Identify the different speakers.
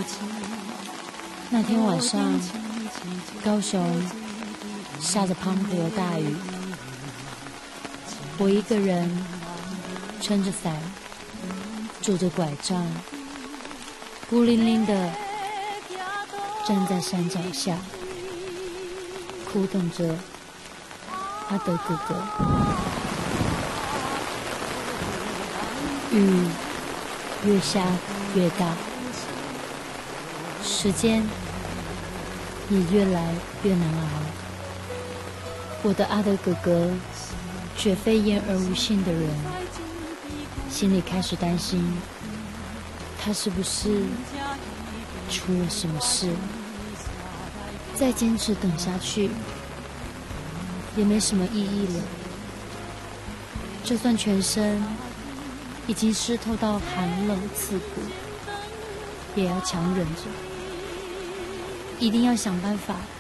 Speaker 1: 那天晚上，高雄下着滂沱的大雨，我一个人撑着伞，拄着拐杖，孤零零的站在山脚下，苦等着阿德哥哥。雨越下越大，时间也越来越难熬。我的阿德哥哥绝非言而无信的人，心里开始担心，他是不是出了什么事？再坚持等下去也没什么意义了。就算全身已经湿透到寒冷刺骨，也要强忍着，一定要想办法